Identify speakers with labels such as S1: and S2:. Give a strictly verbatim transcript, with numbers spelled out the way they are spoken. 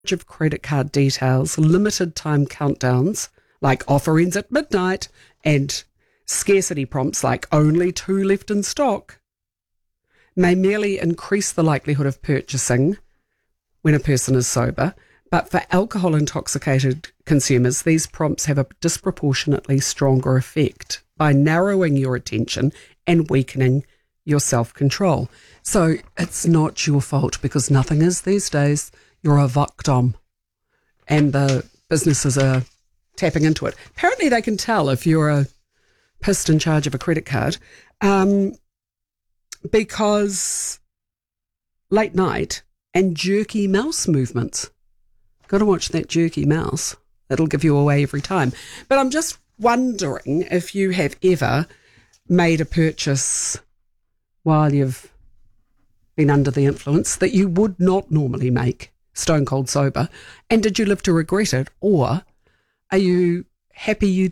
S1: of credit card details, limited time countdowns like offer ends at midnight, and scarcity prompts like only two left in stock may merely increase the likelihood of purchasing when a person is sober. But for alcohol intoxicated consumers, these prompts have a disproportionately stronger effect by narrowing your attention and weakening your self-control. So it's not your fault, because nothing is these days. You're a victim, and the businesses are tapping into it. Apparently they can tell if you're a pissed in charge of a credit card, um, because late night and jerky mouse movements. Got to watch that jerky mouse. It'll give you away every time. But I'm just wondering if you have ever made a purchase while you've been under the influence that you would not normally make stone cold sober, and did you live to regret it, or are you happy you